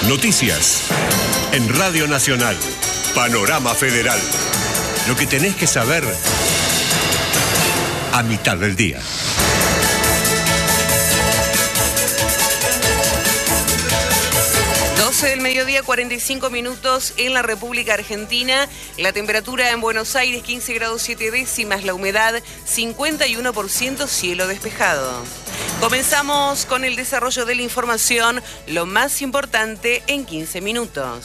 Noticias en Radio Nacional. Panorama Federal. Lo que tenés que saber a mitad del día. 12 del mediodía, 45 minutos en la República Argentina. La temperatura en Buenos Aires, 15 grados 7 décimas. La humedad, 51%, cielo despejado. Comenzamos con el desarrollo de la información, lo más importante en 15 minutos.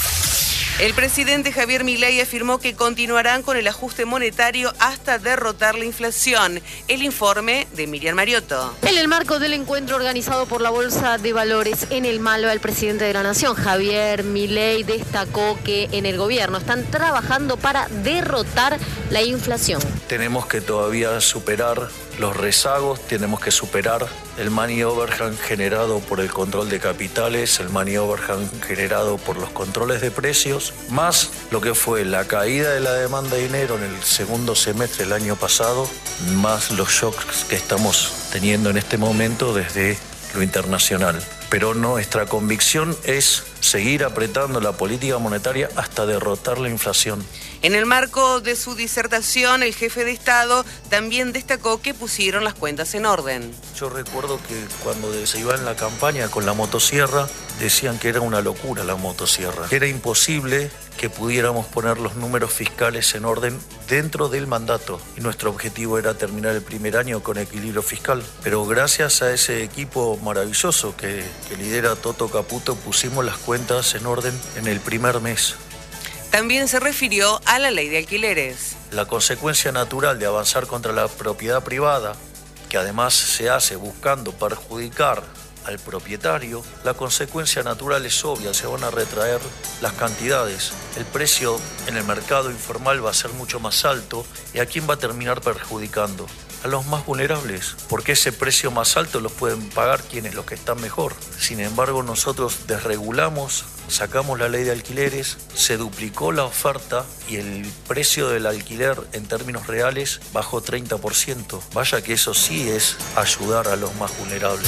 El presidente Javier Milei afirmó que continuarán con el ajuste monetario hasta derrotar la inflación. El informe de Miriam Mariotto. En el marco del encuentro organizado por la Bolsa de Valores en el Malva, el presidente de la Nación, Javier Milei, destacó que en el gobierno están trabajando para derrotar la inflación. Tenemos que todavía superar los rezagos, tenemos que superar el money overhang generado por el control de capitales, el money overhang generado por los controles de precios, más lo que fue la caída de la demanda de dinero en el segundo semestre del año pasado, más los shocks que estamos teniendo en este momento desde lo internacional. Pero nuestra convicción es seguir apretando la política monetaria hasta derrotar la inflación. En el marco de su disertación, el jefe de Estado también destacó que pusieron las cuentas en orden. Yo recuerdo que cuando se iba en la campaña con la motosierra, decían que era una locura la motosierra. Era imposible que pudiéramos poner los números fiscales en orden dentro del mandato. Y nuestro objetivo era terminar el primer año con equilibrio fiscal. Pero gracias a ese equipo maravilloso que lidera Toto Caputo, pusimos las cuentas en orden en el primer mes. También se refirió a la ley de alquileres. La consecuencia natural de avanzar contra la propiedad privada, que además se hace buscando perjudicar al propietario, la consecuencia natural es obvia, se van a retraer las cantidades. El precio en el mercado informal va a ser mucho más alto. ¿Y a quién va a terminar perjudicando? A los más vulnerables, porque ese precio más alto los pueden pagar quienes, los que están mejor. Sin embargo, nosotros desregulamos, sacamos la ley de alquileres, se duplicó la oferta y el precio del alquiler en términos reales bajó 30%. Vaya que eso sí es ayudar a los más vulnerables.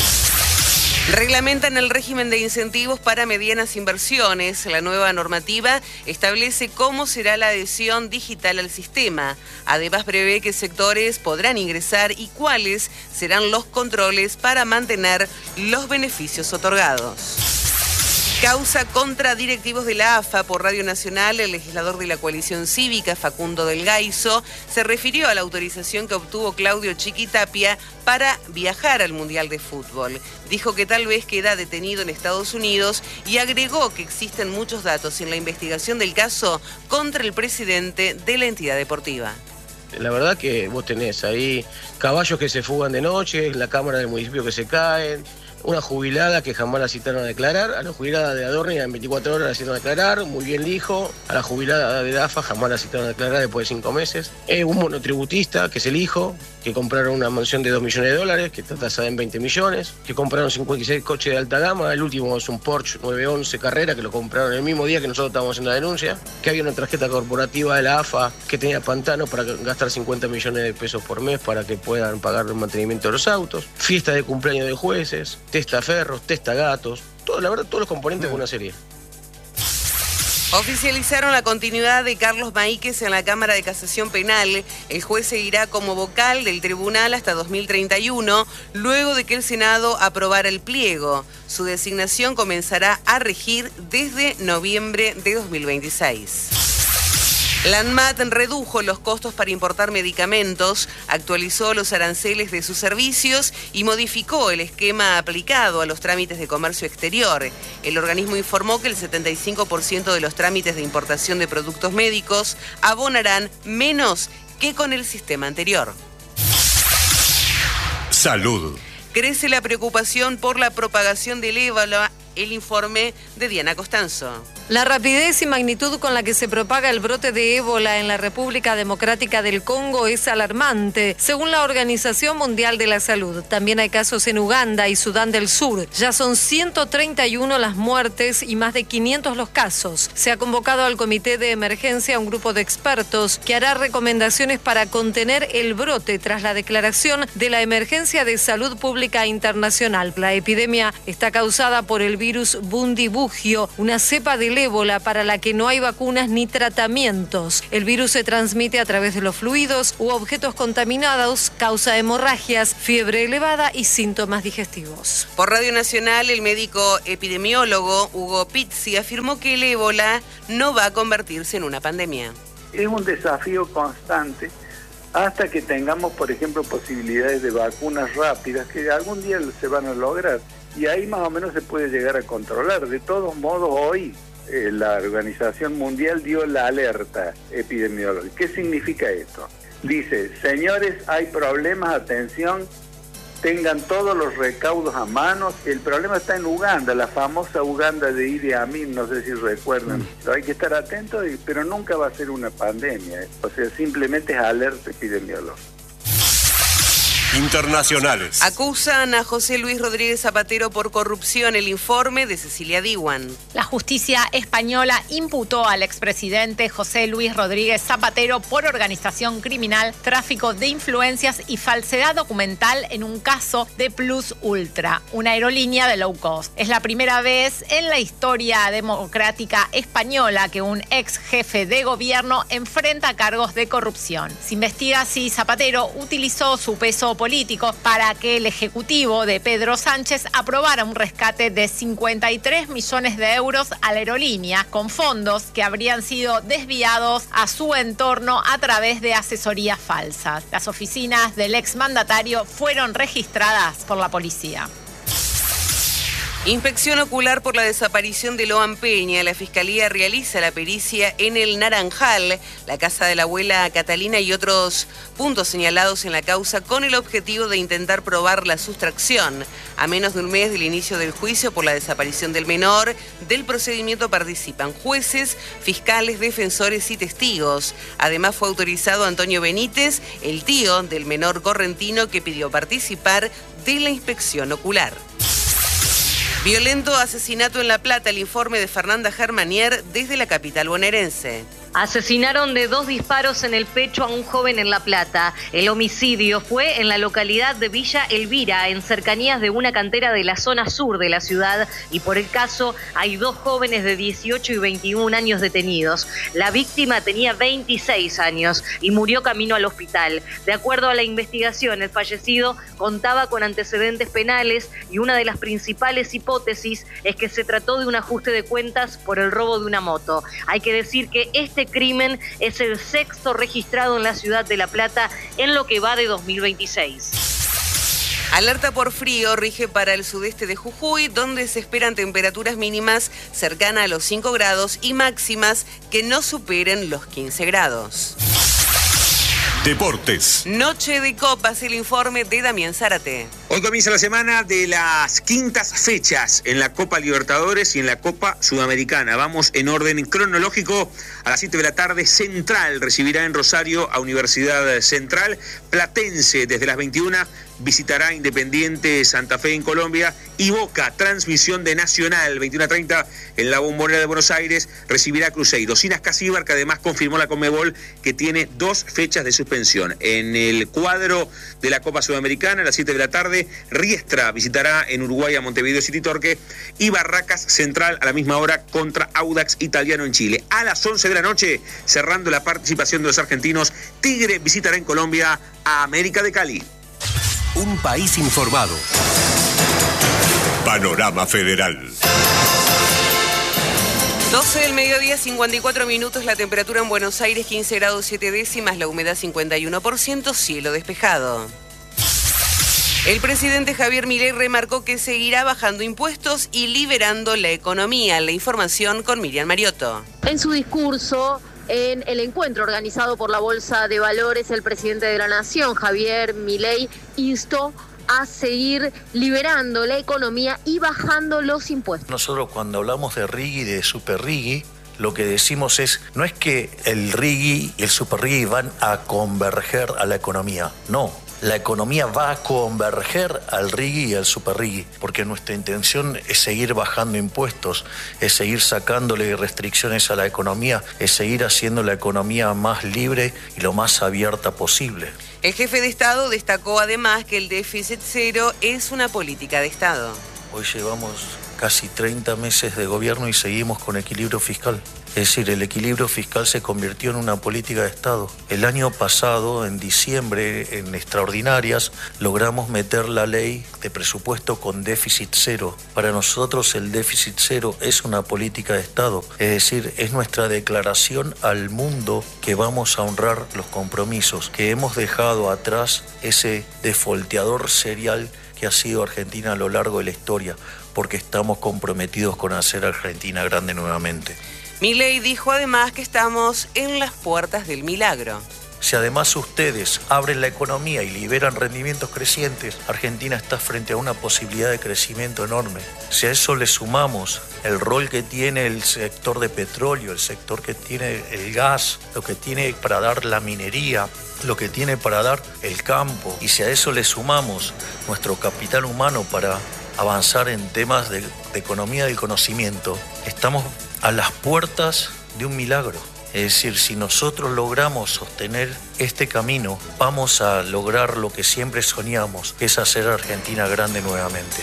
Reglamentan el régimen de incentivos para medianas inversiones. La nueva normativa establece cómo será la adhesión digital al sistema. Además, prevé qué sectores podrán ingresar y cuáles serán los controles para mantener los beneficios otorgados. Causa contra directivos de la AFA. Por Radio Nacional, el legislador de la coalición cívica, Facundo del Gaizo, se refirió a la autorización que obtuvo Claudio Chiquitapia para viajar al Mundial de Fútbol. Dijo que tal vez queda detenido en Estados Unidos y agregó que existen muchos datos en la investigación del caso contra el presidente de la entidad deportiva. La verdad que vos tenés ahí caballos que se fugan de noche, la cámara del municipio que se caen, una jubilada que jamás la citaron a declarar, a la jubilada de Adorni en 24 horas la citaron a declarar, muy bien dijo, a la jubilada de DAFA jamás la citaron a declarar después de 5 meses. Un monotributista, que es el hijo, que compraron una mansión de $2 millones, que está tasada en 20 millones, que compraron 56 coches de alta gama, el último es un Porsche 911 Carrera, que lo compraron el mismo día que nosotros estábamos haciendo la denuncia, que había una tarjeta corporativa de la AFA que tenía pantano para gastar 50 millones de pesos por mes para que puedan pagar el mantenimiento de los autos, fiesta de cumpleaños de jueces, testaferros, testagatos, todo, la verdad, todos los componentes de una serie. Oficializaron la continuidad de Carlos Maíquez en la Cámara de Casación Penal. El juez seguirá como vocal del tribunal hasta 2031, luego de que el Senado aprobara el pliego. Su designación comenzará a regir desde noviembre de 2026. La ANMAT redujo los costos para importar medicamentos, actualizó los aranceles de sus servicios y modificó el esquema aplicado a los trámites de comercio exterior. El organismo informó que el 75% de los trámites de importación de productos médicos abonarán menos que con el sistema anterior. Salud. Crece la preocupación por la propagación del ébola. El informe de Diana Costanzo. La rapidez y magnitud con la que se propaga el brote de ébola en la República Democrática del Congo es alarmante, según la Organización Mundial de la Salud. También hay casos en Uganda y Sudán del Sur. Ya son 131 las muertes y más de 500 los casos. Se ha convocado al Comité de Emergencia a un grupo de expertos que hará recomendaciones para contener el brote tras la declaración de la Emergencia de Salud Pública Internacional. La epidemia está causada por el virus bundibugyo, una cepa del ébola para la que no hay vacunas ni tratamientos. El virus se transmite a través de los fluidos u objetos contaminados, causa hemorragias, fiebre elevada y síntomas digestivos. Por Radio Nacional, el médico epidemiólogo Hugo Pizzi afirmó que el ébola no va a convertirse en una pandemia. Es un desafío constante hasta que tengamos, por ejemplo, posibilidades de vacunas rápidas que algún día se van a lograr. Y ahí más o menos se puede llegar a controlar. De todos modos, hoy la Organización Mundial dio la alerta epidemiológica. ¿Qué significa esto? Dice, señores, hay problemas, atención, tengan todos los recaudos a mano. El problema está en Uganda, la famosa Uganda de Idi Amin, no sé si recuerdan. Pero hay que estar atentos, pero nunca va a ser una pandemia. O sea, simplemente es alerta epidemiológica. Internacionales. Acusan a José Luis Rodríguez Zapatero por corrupción. El informe de Cecilia Diwan. La justicia española imputó al expresidente José Luis Rodríguez Zapatero por organización criminal, tráfico de influencias y falsedad documental en un caso de Plus Ultra, una aerolínea de low cost. Es la primera vez en la historia democrática española que un ex jefe de gobierno enfrenta cargos de corrupción. Se investiga si Zapatero utilizó su peso político para que el ejecutivo de Pedro Sánchez aprobara un rescate de 53 millones de euros a la aerolínea, con fondos que habrían sido desviados a su entorno a través de asesorías falsas. Las oficinas del exmandatario fueron registradas por la policía. Inspección ocular por la desaparición de Loan Peña. La Fiscalía realiza la pericia en el Naranjal, la casa de la abuela Catalina y otros puntos señalados en la causa con el objetivo de intentar probar la sustracción. A menos de un mes del inicio del juicio por la desaparición del menor, del procedimiento participan jueces, fiscales, defensores y testigos. Además fue autorizado Antonio Benítez, el tío del menor correntino que pidió participar de la inspección ocular. Violento asesinato en La Plata, el informe de Fernanda Germanier desde la capital bonaerense. Asesinaron de 2 disparos en el pecho a un joven en La Plata. El homicidio fue en la localidad de Villa Elvira, en cercanías de una cantera de la zona sur de la ciudad, y por el caso hay 2 jóvenes de 18 y 21 años detenidos. La víctima tenía 26 años y murió camino al hospital. De acuerdo a la investigación, el fallecido contaba con antecedentes penales y una de las principales hipótesis es que se trató de un ajuste de cuentas por el robo de una moto. Hay que decir que este crimen es el 6º registrado en la ciudad de La Plata en lo que va de 2026. Alerta por frío rige para el sudeste de Jujuy, donde se esperan temperaturas mínimas cercanas a los 5 grados y máximas que no superen los 15 grados. Deportes. Noche de copas, el informe de Damián Zárate. Hoy comienza la semana de las 5ª fechas en la Copa Libertadores y en la Copa Sudamericana. Vamos en orden cronológico. A las 7 de la tarde, Central recibirá en Rosario a Universidad Central. Platense, desde las 21, visitará Independiente Santa Fe en Colombia. Y Boca, transmisión de Nacional, 21:30 en la Bombonera de Buenos Aires, recibirá a Cruzeiro. Sinas Casíbar, que además confirmó la Conmebol que tiene 2 fechas de suspensión. En el cuadro de la Copa Sudamericana, a las 7 de la tarde, Riestra visitará en Uruguay a Montevideo City Torque y Barracas Central a la misma hora contra Audax Italiano en Chile. A las 11 de la noche, cerrando la participación de los argentinos, Tigre visitará en Colombia a América de Cali. Un país informado. Panorama Federal. 12 del mediodía, 54 minutos, la temperatura en Buenos Aires 15 grados 7 décimas, la humedad 51%, cielo despejado. El presidente Javier Milei remarcó que seguirá bajando impuestos y liberando la economía. La información con Miriam Mariotto. En su discurso en el encuentro organizado por la Bolsa de Valores, el presidente de la Nación, Javier Milei, instó a seguir liberando la economía y bajando los impuestos. Nosotros cuando hablamos de RIGI y de Super RIGI, lo que decimos es, no es que el RIGI y el Super RIGI van a converger a la economía, no. La economía va a converger al RIGI y al Super RIGI, porque nuestra intención es seguir bajando impuestos, es seguir sacándole restricciones a la economía, es seguir haciendo la economía más libre y lo más abierta posible. El jefe de Estado destacó además que el déficit cero es una política de Estado. Hoy llevamos casi 30 meses de gobierno y seguimos con equilibrio fiscal. Es decir, el equilibrio fiscal se convirtió en una política de Estado. El año pasado, en diciembre, en extraordinarias, logramos meter la ley de presupuesto con déficit cero. Para nosotros el déficit cero es una política de Estado. Es decir, es nuestra declaración al mundo que vamos a honrar los compromisos, que hemos dejado atrás ese defolteador serial que ha sido Argentina a lo largo de la historia, porque estamos comprometidos con hacer Argentina grande nuevamente. Milei dijo además que estamos en las puertas del milagro. Si además ustedes abren la economía y liberan rendimientos crecientes, Argentina está frente a una posibilidad de crecimiento enorme. Si a eso le sumamos el rol que tiene el sector de petróleo, el sector que tiene el gas, lo que tiene para dar la minería, lo que tiene para dar el campo, y si a eso le sumamos nuestro capital humano para avanzar en temas de economía del conocimiento, estamos a las puertas de un milagro. Es decir, si nosotros logramos sostener este camino, vamos a lograr lo que siempre soñamos, que es hacer a Argentina grande nuevamente.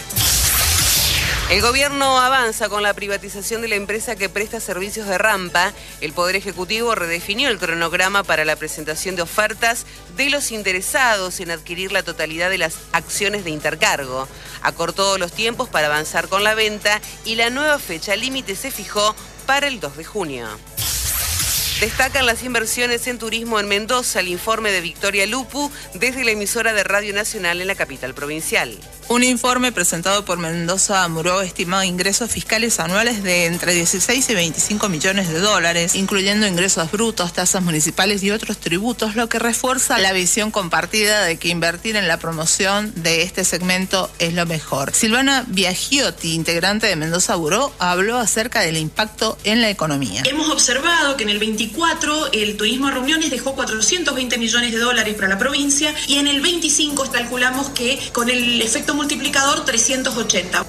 El gobierno avanza con la privatización de la empresa que presta servicios de rampa. El Poder Ejecutivo redefinió el cronograma para la presentación de ofertas de los interesados en adquirir la totalidad de las acciones de Intercargo. Acortó los tiempos para avanzar con la venta y la nueva fecha límite se fijó para el 2 de junio. Destacan las inversiones en turismo en Mendoza, el informe de Victoria Lupu desde la emisora de Radio Nacional en la capital provincial. Un informe presentado por Mendoza Muró estimó ingresos fiscales anuales de entre 16 y 25 millones de dólares, incluyendo ingresos brutos, tasas municipales y otros tributos, lo que refuerza la visión compartida de que invertir en la promoción de este segmento es lo mejor. Silvana Biagiotti, integrante de Mendoza Muró, habló acerca del impacto en la economía. Hemos observado que en el 24 el turismo a reuniones dejó 420 millones de dólares para la provincia y en el 25 calculamos que con el efecto multiplicador 380.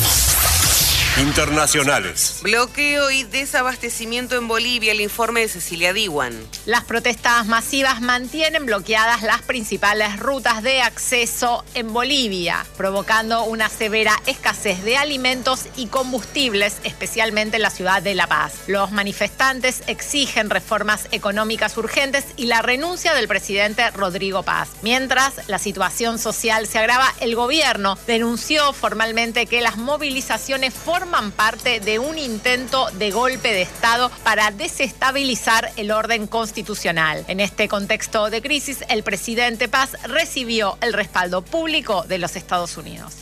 Internacionales. Bloqueo y desabastecimiento en Bolivia, el informe de Cecilia Diwan. Las protestas masivas mantienen bloqueadas las principales rutas de acceso en Bolivia, provocando una severa escasez de alimentos y combustibles, especialmente en la ciudad de La Paz. Los manifestantes exigen reformas económicas urgentes y la renuncia del presidente Rodrigo Paz. Mientras la situación social se agrava, el gobierno denunció formalmente que las movilizaciones forman parte de un intento de golpe de Estado para desestabilizar el orden constitucional. En este contexto de crisis, el presidente Paz recibió el respaldo público de los Estados Unidos.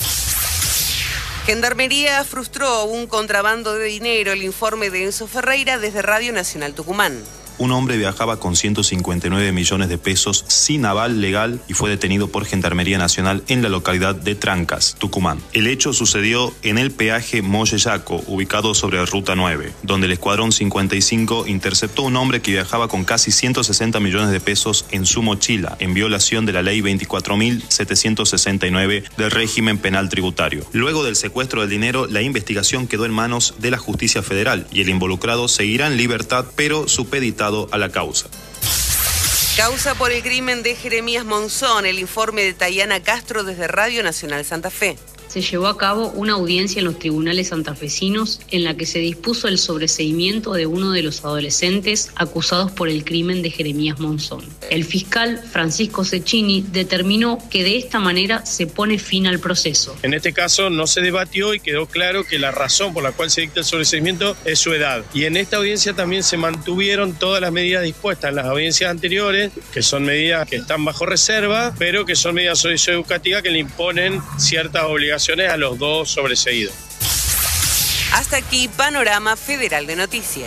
Gendarmería frustró un contrabando de dinero, el informe de Enzo Ferreira desde Radio Nacional Tucumán. Un hombre viajaba con 159 millones de pesos sin aval legal y fue detenido por Gendarmería Nacional en la localidad de Trancas, Tucumán. El hecho sucedió en el peaje Moyeyaco, ubicado sobre Ruta 9, donde el Escuadrón 55 interceptó a un hombre que viajaba con casi 160 millones de pesos en su mochila, en violación de la Ley 24.769 del régimen penal tributario. Luego del secuestro del dinero, la investigación quedó en manos de la Justicia Federal y el involucrado seguirá en libertad, pero supeditado a la causa. Causa por el crimen de Jeremías Monzón, el informe de Tayana Castro desde Radio Nacional Santa Fe. Se llevó a cabo una audiencia en los tribunales santafesinos en la que se dispuso el sobreseimiento de uno de los adolescentes acusados por el crimen de Jeremías Monzón. El fiscal Francisco Cecchini determinó que de esta manera se pone fin al proceso. En este caso no se debatió y quedó claro que la razón por la cual se dicta el sobreseimiento es su edad. Y en esta audiencia también se mantuvieron todas las medidas dispuestas en las audiencias anteriores, que son medidas que están bajo reserva, pero que son medidas socioeducativas que le imponen ciertas obligaciones a los dos sobreseídos. Hasta aquí Panorama Federal de Noticias.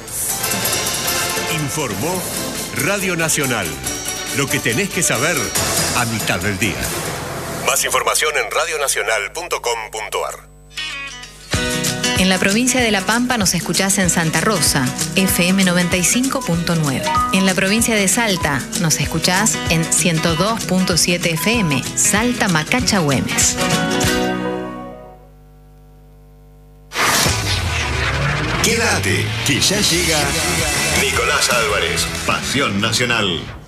Informó Radio Nacional. Lo que tenés que saber a mitad del día. Más información en radionacional.com.ar. En la provincia de La Pampa nos escuchás en Santa Rosa, FM 95.9. En la provincia de Salta nos escuchás en 102.7 FM, Salta Macacha Güemes. Quédate, que ya llega Nicolás Álvarez, Pasión Nacional.